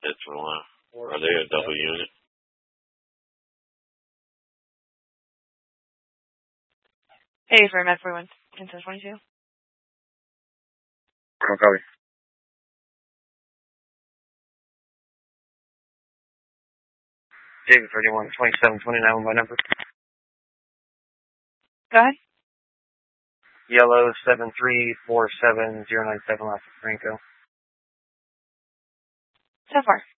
It's one. Are they a double unit? Hey, for Med41, Kansas 22. Copy. David 31, 2729 by number. Go ahead. Yellow 7347097 last Franco. So far.